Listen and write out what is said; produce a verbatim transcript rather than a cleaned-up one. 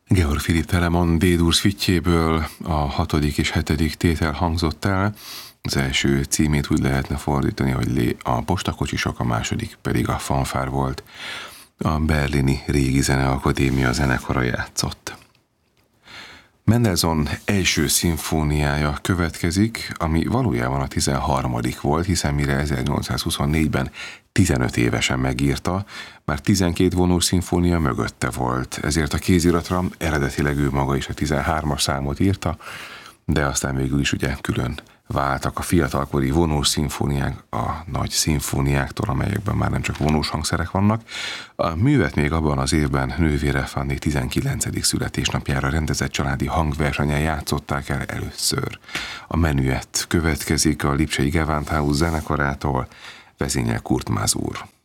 Georg Philipp Telemon D-dur szüitjéből a hatodik és hetedik tétel hangzott el. Az első címét úgy lehetne fordítani, hogy Lé a postakocsisok, a második pedig a fanfár volt. A berlini Régi Zeneakadémia zenekara játszott. Mendelssohn első szimfóniája következik, ami valójában a tizenharmadik volt, hiszen mire ezernyolcszázhuszonnégyben tizenöt évesen megírta, már tizenkét vonós szimfónia mögötte volt, ezért a kéziratra eredetileg ő maga is a tizenhármas számot írta, de aztán végül is ugye külön váltak a fiatalkori vonós szimfóniák a nagy szimfóniáktól, amelyekben már nem csak vonós hangszerek vannak. A művet még abban az évben nővére Fanny tizenkilencedik születésnapjára rendezett családi hangversenyen játszották el először. A menüett következik a lipcsei Gewandhaus zenekarától, vezényel Kurt Masur.